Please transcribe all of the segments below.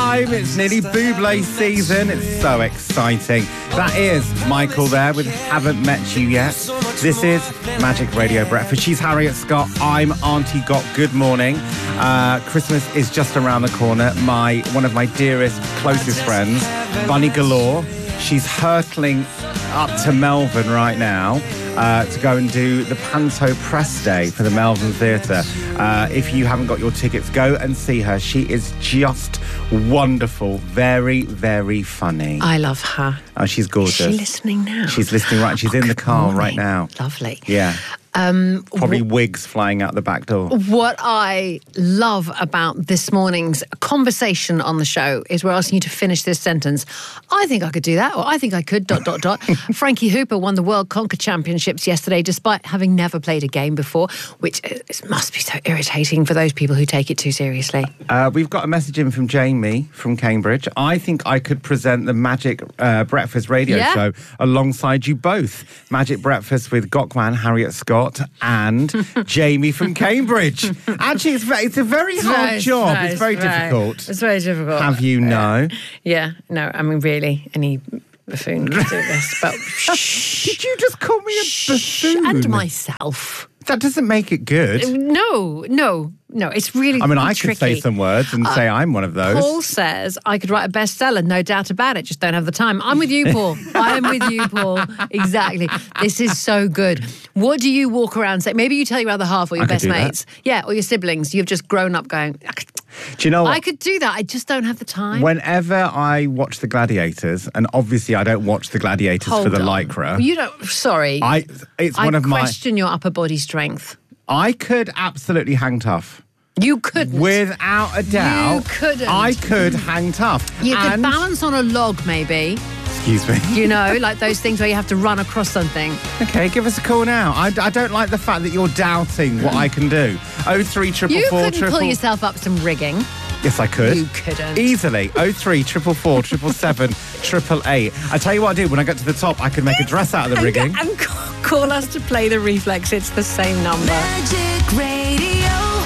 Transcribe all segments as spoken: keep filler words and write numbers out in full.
time. It's nearly Bublé season. It's so exciting. That is Michael there with Haven't Met You Yet. This is Magic Radio Breakfast. She's Harriet Scott. I'm Auntie Got. Good morning. Uh, Christmas is just around the corner. My one of my dearest, closest friends, Bunny Galore. She's hurtling up to Melbourne right now uh, to go and do the Panto Press Day for the Melbourne Theatre. Uh, if you haven't got your tickets, go and see her. She is just wonderful, very, very funny. I love her. Oh, she's gorgeous. Is she listening now? She's listening right. She's oh, in the car morning. right now. Lovely. Yeah. Um, Probably wh- wigs flying out the back door. What I love about this morning's conversation on the show is we're asking you to finish this sentence. I think I could do that, or I think I could, dot, dot, dot. Frankie Hooper won the World Conquer Championships yesterday despite having never played a game before, which is, must be so irritating for those people who take it too seriously. Uh, we've got a message in from Jamie from Cambridge. I think I could present the Magic uh, Breakfast radio yeah. show alongside you both. Magic Breakfast with Gokwan, Harriet Scott, and Jamie from Cambridge. Actually, it's, it's a very it's hard very, job. Very, it's very very, difficult. It's very difficult. Have you know? Uh, yeah, no, I mean, really, any buffoon can do this, but shh. Did you just call me a buffoon? And myself. That doesn't make it good. No, no, no. It's really I mean, I tricky. could say some words and uh, say I'm one of those. Paul says I could write a bestseller, no doubt about it, just don't have the time. I'm with you, Paul. I'm with you, Paul. Exactly. This is so good. What do you walk around and say? Maybe you tell your other half or your I best could do mates. That. Yeah, or your siblings. You've just grown up going, I could, do you know what? I could do that. I just don't have the time. Whenever I watch The Gladiators, and obviously I don't watch The Gladiators Hold for the on. Lycra. You don't, sorry. I, it's I one of my... I question your upper body strength. I could absolutely hang tough. You couldn't. Without a doubt. You couldn't. I could hang tough. You and... could balance on a log, maybe. Excuse me. You know, like those things where you have to run across something. Okay, give us a call now. I, I don't like the fact that you're doubting what I can do. oh three four four You four couldn't triple... pull yourself up some rigging. Yes, I could. You couldn't. Easily. oh three four four four, seven seven seven, eight eight eight. I tell you what I do. When I get to the top, I can make a dress out of the and, rigging. And call us to play the reflex. It's the same number. Magic Radio.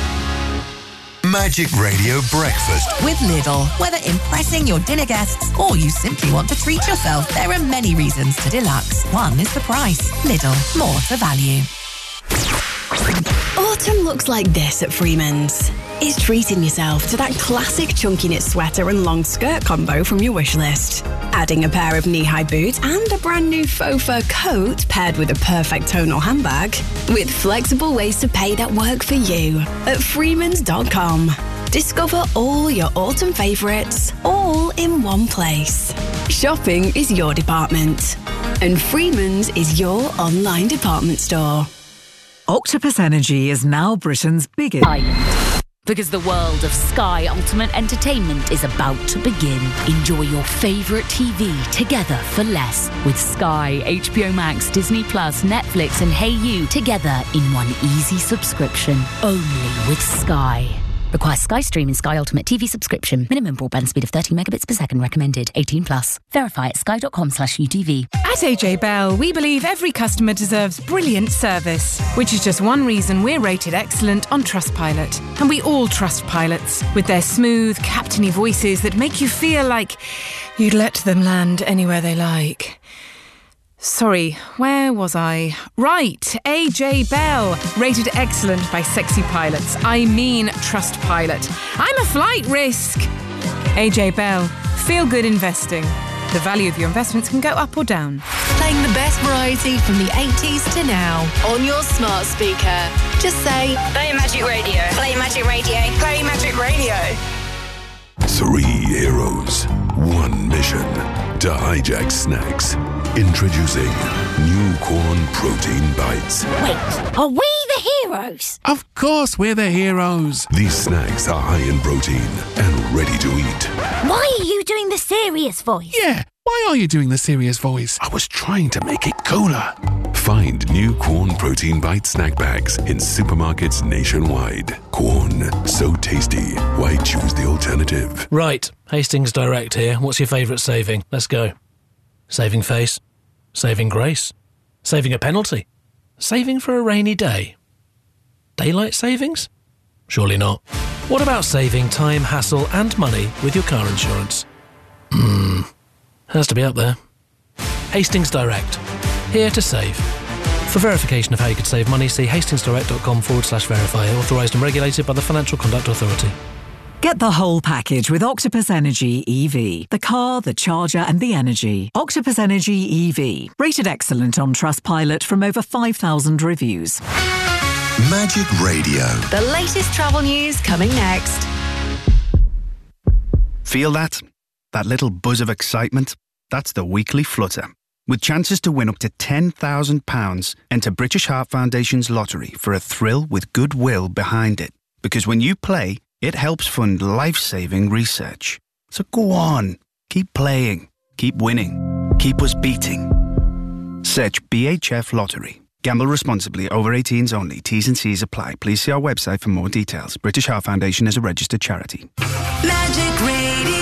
Magic Radio Breakfast with Lidl. Whether impressing your dinner guests or you simply want to treat yourself, there are many reasons to deluxe. One is the price. Lidl, more for value. Autumn looks like this at Freeman's. It's treating yourself to that classic chunky knit sweater and long skirt combo from your wish list. Adding a pair of knee-high boots and a brand new faux fur coat paired with a perfect tonal handbag. With flexible ways to pay that work for you at freemans dot com. Discover all your autumn favourites, all in one place. Shopping is your department, and Freeman's is your online department store. Octopus Energy is now Britain's biggest island. Because the world of Sky Ultimate Entertainment is about to begin. Enjoy your favourite T V together for less. With Sky, H B O Max, Disney Plus, Netflix and Hey You together in one easy subscription. Only with Sky. Requires Sky Stream and Sky Ultimate T V subscription. Minimum broadband speed of thirty megabits per second recommended. eighteen plus. Verify at sky dot com slash U T V. At A J Bell, we believe every customer deserves brilliant service, which is just one reason we're rated excellent on Trustpilot. And we all trust pilots, with their smooth, captainy voices that make you feel like you'd let them land anywhere they like. Sorry, where was I? Right, A J Bell, rated excellent by sexy pilots. I mean Trustpilot. I'm a flight risk. A J Bell, feel good investing. The value of your investments can go up or down. Playing the best variety from the eighties to now. On your smart speaker, just say, Play Magic Radio. Play Magic Radio. Play Magic Radio. Three heroes, one mission to hijack snacks. Introducing new corn protein bites. Wait, are we the heroes? Of course we're the heroes. These snacks are high in protein and ready to eat. Why are you doing the serious voice? Yeah, why are you doing the serious voice? I was trying to make it cooler. Find new Corn Protein Bite snack bags in supermarkets nationwide. Corn, so tasty. Why choose the alternative? Right, Hastings Direct here. What's your favourite saving? Let's go. Saving face. Saving grace. Saving a penalty. Saving for a rainy day. Daylight savings? Surely not. What about saving time, hassle and money with your car insurance? Hmm, has to be up there. Hastings Direct, here to save. For verification of how you could save money, see hastingsdirect.com forward slash verify, authorised and regulated by the Financial Conduct Authority. Get the whole package with Octopus Energy E V. The car, the charger and the energy. Octopus Energy E V. Rated excellent on Trustpilot from over five thousand reviews. Magic Radio. The latest travel news coming next. Feel that? That little buzz of excitement? That's the weekly flutter. With chances to win up to ten thousand pounds, enter British Heart Foundation's lottery for a thrill with goodwill behind it. Because when you play, it helps fund life-saving research. So go on, keep playing, keep winning, keep us beating. Search B H F Lottery. Gamble responsibly. Over eighteens only. T's and C's apply. Please see our website for more details. British Heart Foundation is a registered charity. Magic Radio.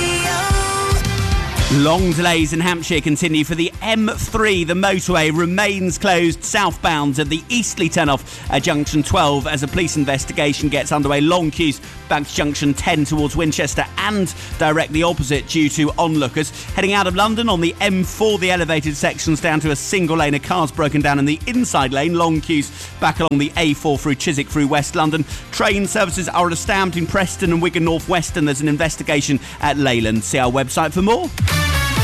Long delays in Hampshire continue for the M three. The motorway remains closed southbound at the easterly turn-off at junction twelve as a police investigation gets underway. Long queues back to junction ten towards Winchester and directly opposite due to onlookers. Heading out of London on the M four, the elevated section's down to a single lane of cars broken down in the inside lane. Long queues back along the A four through Chiswick through West London. Train services are stamped in Preston and Wigan North West, and there's an investigation at Leyland. See our website for more.